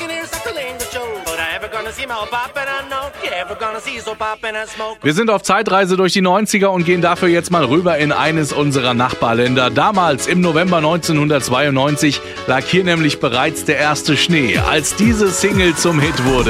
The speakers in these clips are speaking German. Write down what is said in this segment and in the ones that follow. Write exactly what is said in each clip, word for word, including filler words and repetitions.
Wir sind auf Zeitreise durch die neunziger und gehen dafür jetzt mal rüber in eines unserer Nachbarländer. Damals, im November neunzehnhundertzweiundneunzig, lag hier nämlich bereits der erste Schnee, als diese Single zum Hit wurde.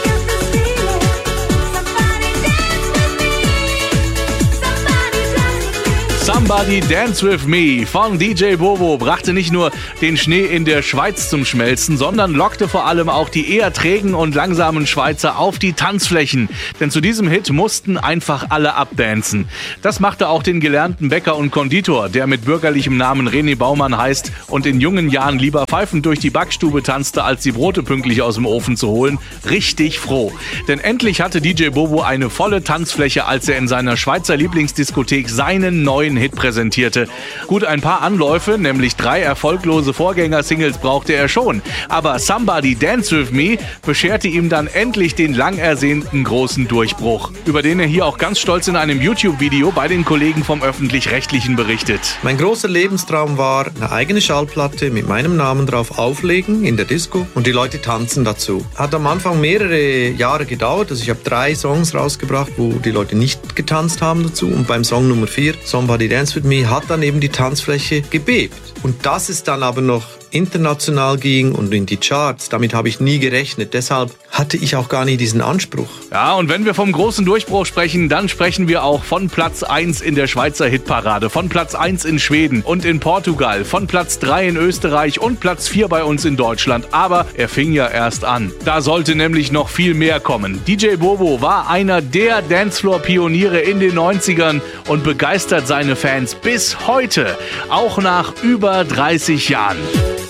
Somebody Dance With Me von D J Bobo brachte nicht nur den Schnee in der Schweiz zum Schmelzen, sondern lockte vor allem auch die eher trägen und langsamen Schweizer auf die Tanzflächen. Denn zu diesem Hit mussten einfach alle abdancen. Das machte auch den gelernten Bäcker und Konditor, der mit bürgerlichem Namen René Baumann heißt und in jungen Jahren lieber pfeifend durch die Backstube tanzte, als die Brote pünktlich aus dem Ofen zu holen, richtig froh. Denn endlich hatte D J Bobo eine volle Tanzfläche, als er in seiner Schweizer Lieblingsdiskothek seinen neuen Hit präsentierte. Gut, ein paar Anläufe, nämlich drei erfolglose Vorgänger-Singles brauchte er schon. Aber Somebody Dance With Me bescherte ihm dann endlich den lang ersehnten großen Durchbruch, über den er hier auch ganz stolz in einem YouTube-Video bei den Kollegen vom Öffentlich-Rechtlichen berichtet. Mein großer Lebenstraum war, eine eigene Schallplatte mit meinem Namen drauf auflegen in der Disco und die Leute tanzen dazu. Hat am Anfang mehrere Jahre gedauert, also ich habe drei Songs rausgebracht, wo die Leute nicht getanzt haben dazu, und beim Song Nummer vier, Somebody Dance With Me, hat dann eben die Tanzfläche gebebt. Und dass es dann aber noch international ging und in die Charts, damit habe ich nie gerechnet. Deshalb hatte ich auch gar nie diesen Anspruch. Ja, und wenn wir vom großen Durchbruch sprechen, dann sprechen wir auch von Platz eins in der Schweizer Hitparade, von Platz eins in Schweden und in Portugal, von Platz drei in Österreich und Platz vier bei uns in Deutschland. Aber er fing ja erst an. Da sollte nämlich noch viel mehr kommen. D J Bobo war einer der Dancefloor-Pioniere in den neunzigern und begeistert seine Fans bis heute, auch nach über dreißig Jahren.